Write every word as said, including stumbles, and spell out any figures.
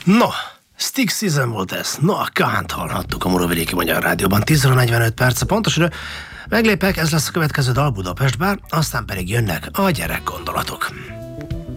No, Stick Season volt ez. No, a Kánt hallhattuk a Muravidéki Magyar Rádióban. tíz óra negyvenöt perc a pontos idő. Meglépek, ez lesz a következő dal Budapestben, aztán pedig jönnek a gyerekgondolatok.